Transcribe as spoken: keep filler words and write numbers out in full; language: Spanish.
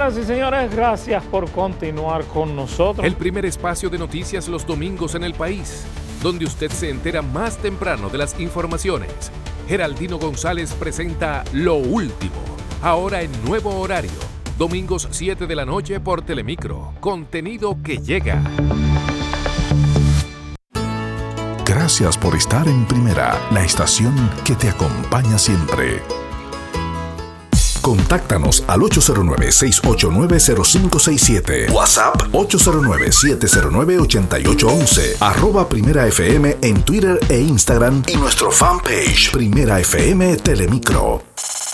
Señoras y señores, gracias por continuar con nosotros. El primer espacio de noticias los domingos en el país, donde usted se entera más temprano de las informaciones. Geraldino González presenta Lo Último, ahora en nuevo horario, domingos siete de la noche por Telemicro, contenido que llega. Gracias por estar en Primera, la estación que te acompaña siempre. Contáctanos al ocho cero nueve, seis ocho nueve, cero cinco seis siete. WhatsApp ocho cero nueve, siete cero nueve, ocho ocho uno uno. Arroba Primera F M en Twitter e Instagram y nuestro fanpage Primera F M Telemicro.